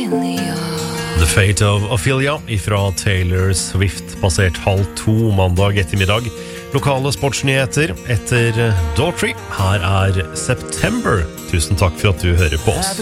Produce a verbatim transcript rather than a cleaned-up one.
The Fate of Ophelia ifra Taylor Swift, basert halv to mandag ettermiddag. Lokale sportsnyheter etter Daughtry. Her er September. Tusen takk for at du hører på oss.